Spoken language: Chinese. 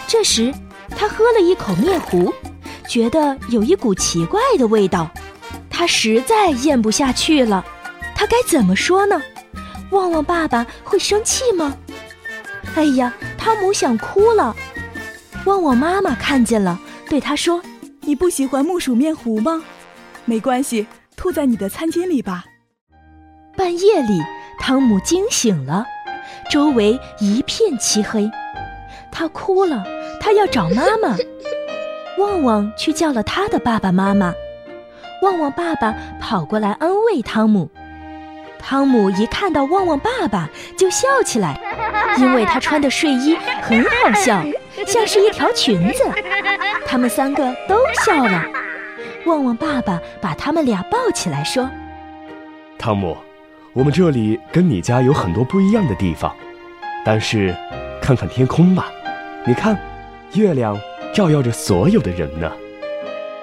这时他喝了一口面糊，觉得有一股奇怪的味道，他实在咽不下去了。他该怎么说呢？旺旺爸爸会生气吗？哎呀，汤姆想哭了。旺旺妈妈看见了，对他说： 你不喜欢木薯面糊吗？没关系，吐在你的餐巾里吧。 半夜里，汤姆惊醒了，周围一片漆黑。他哭了，他要找妈妈。旺旺去叫了他的爸爸妈妈。旺旺爸爸跑过来安慰汤姆。汤姆一看到旺旺爸爸就笑起来，因为他穿的睡衣很好笑，像是一条裙子。他们三个都笑了。旺旺爸爸把他们俩抱起来说： 汤姆，我们这里跟你家有很多不一样的地方，但是看看天空吧，你看，月亮照耀着所有的人呢。